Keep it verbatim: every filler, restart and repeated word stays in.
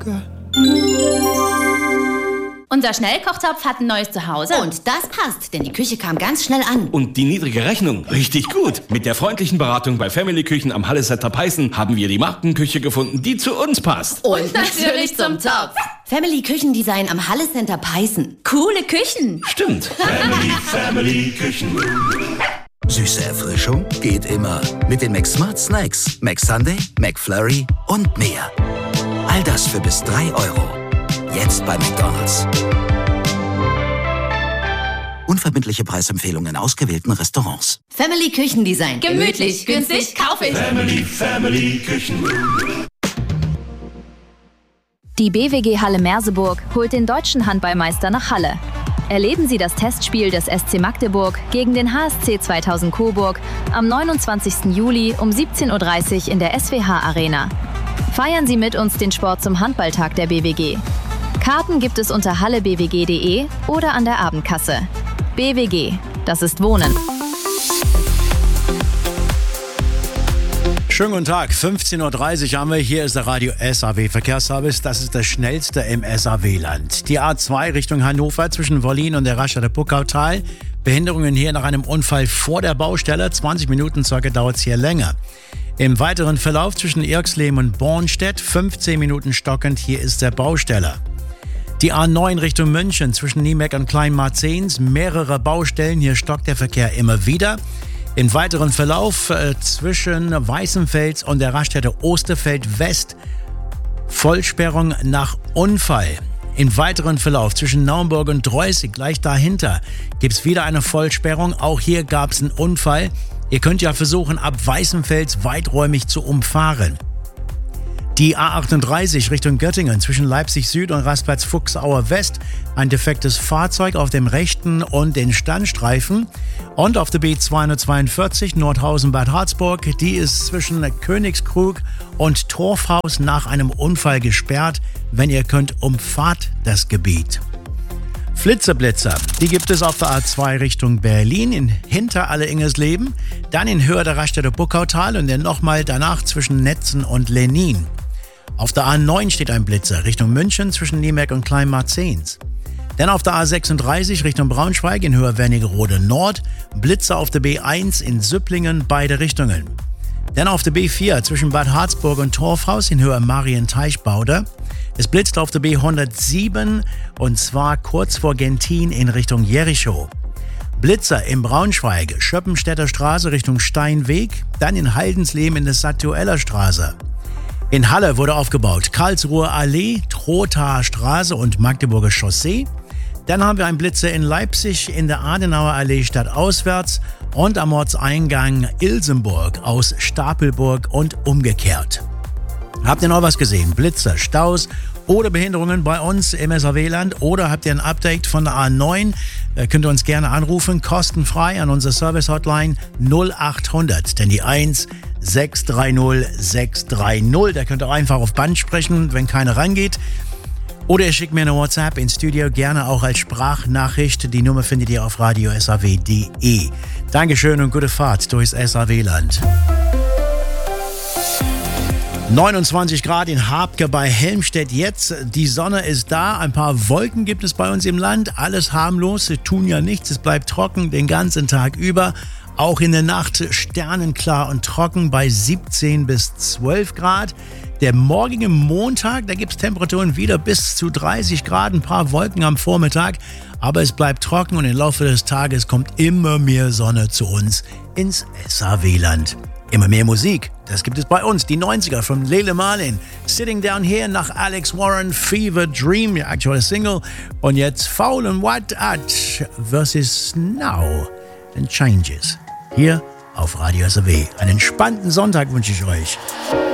Unser Schnellkochtopf hat ein neues Zuhause. Und das passt, denn die Küche kam ganz schnell an. Und die niedrige Rechnung, richtig gut. Mit der freundlichen Beratung bei Family Küchen am Halle Center Peißen haben wir die Markenküche gefunden, die zu uns passt. Und, Und natürlich zum Topf. Family Küchendesign am Halle Center Peißen. Coole Küchen. Stimmt. Family, Family Küchen. Süße Erfrischung geht immer. Mit den McSmart Snacks, McSunday, McFlurry und mehr. All das für bis drei Euro. Jetzt bei McDonald's. Unverbindliche Preisempfehlungen in ausgewählten Restaurants. Family Küchendesign. Gemütlich, günstig, kauf ich. Family, Family Küchen. Die B W G Halle Merseburg holt den deutschen Handballmeister nach Halle. Erleben Sie das Testspiel des S C Magdeburg gegen den H S C zweitausend Coburg am neunundzwanzigsten Juli um siebzehn Uhr dreißig in der S W H Arena. Feiern Sie mit uns den Sport zum Handballtag der B W G. Karten gibt es unter halle b w g punkt d e oder an der Abendkasse. B W G, das ist Wohnen. Schönen guten Tag, fünfzehn Uhr dreißig haben wir. Hier ist der Radio S A W Verkehrsservice. Das ist das schnellste im S A W-Land. Die A zwei Richtung Hannover zwischen Wollin und der Raststätte Puckautal. Behinderungen hier nach einem Unfall vor der Baustelle. zwanzig Minuten circa dauert es hier länger. Im weiteren Verlauf zwischen Irxleben und Bornstedt fünfzehn Minuten stockend. Hier ist der Bausteller. Die A neun Richtung München zwischen Niemeck und Kleinmarzens. Mehrere Baustellen. Hier stockt der Verkehr immer wieder. Im weiteren Verlauf äh, zwischen Weißenfels und der Raststätte Osterfeld West Vollsperrung nach Unfall. Im weiteren Verlauf zwischen Naumburg und Dreußig, gleich dahinter, gibt es wieder eine Vollsperrung. Auch hier gab es einen Unfall. Ihr könnt ja versuchen, ab Weißenfels weiträumig zu umfahren. Die A achtunddreißig Richtung Göttingen zwischen Leipzig Süd und Rastplatz Fuchsauer West. Ein defektes Fahrzeug auf dem rechten und den Standstreifen. Und auf der B zweihundertzweiundvierzig Nordhausen-Bad Harzburg. Die ist zwischen Königskrug und Torfhaus nach einem Unfall gesperrt. Wenn ihr könnt, umfahrt das Gebiet. Flitzeblitzer, die gibt es auf der A zwei Richtung Berlin, in Hinterhalle-Ingersleben, dann in Höhe der Raststätte Buckautal und dann nochmal danach zwischen Netzen und Lenin. Auf der A neun steht ein Blitzer Richtung München zwischen Niemeck und Kleinmarzens. Dann auf der A sechsunddreißig Richtung Braunschweig in Höhe Wernigerode Nord, Blitzer auf der B eins in Süpplingen, beide Richtungen. Dann auf der B vier zwischen Bad Harzburg und Torfhaus in Höhe Marienteichbauder. Es blitzt auf der B hundertsieben und zwar kurz vor Gentin in Richtung Jericho. Blitzer im Braunschweig, Schöppenstädter Straße Richtung Steinweg, dann in Haldensleben in der Satueller Straße. In Halle wurde aufgebaut Karlsruher Allee, Trothaer Straße und Magdeburger Chaussee. Dann haben wir einen Blitzer in Leipzig in der Adenauer Allee stadtauswärts und am Ortseingang Ilsenburg aus Stapelburg und umgekehrt. Habt ihr noch was gesehen? Blitzer, Staus oder Behinderungen bei uns im S A W-Land? Oder habt ihr ein Update von der A neun? Äh, könnt ihr uns gerne anrufen, kostenfrei an unsere Service-Hotline null achthundert. Denn die eins sechs drei null sechs drei null, da könnt ihr einfach auf Band sprechen, wenn keiner rangeht. Oder ihr schickt mir eine WhatsApp ins Studio, gerne auch als Sprachnachricht. Die Nummer findet ihr auf radio s a w punkt d e. Dankeschön und gute Fahrt durchs S A W-Land. neunundzwanzig Grad in Habke bei Helmstedt jetzt. Die Sonne ist da, ein paar Wolken gibt es bei uns im Land. Alles harmlos, sie tun ja nichts, es bleibt trocken den ganzen Tag über. Auch in der Nacht sternenklar und trocken bei siebzehn bis zwölf Grad. Der morgige Montag, da gibt es Temperaturen wieder bis zu dreißig Grad, ein paar Wolken am Vormittag. Aber es bleibt trocken und im Laufe des Tages kommt immer mehr Sonne zu uns ins S A W-Land. Immer mehr Musik, das gibt es bei uns. Die neunziger von Lele Marlin. Sitting Down Here nach Alex Warren, Fever Dream, die aktuelle Single. Und jetzt Foul and What At versus Now and Changes. Hier auf Radio S A W. Einen entspannten Sonntag wünsche ich euch.